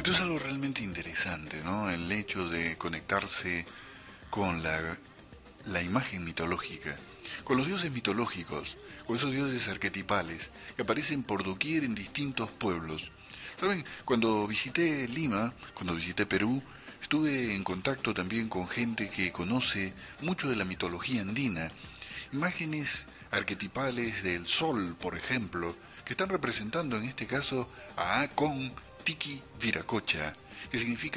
Esto es algo realmente interesante, ¿no? El hecho de conectarse con la imagen mitológica, con los dioses mitológicos, con esos dioses arquetipales que aparecen por doquier en distintos pueblos. ¿Saben? Cuando visité Lima, cuando visité Perú, estuve en contacto también con gente que conoce mucho de la mitología andina. Imágenes arquetipales del sol, por ejemplo, que están representando en este caso a Akon Tiki Viracocha, que significa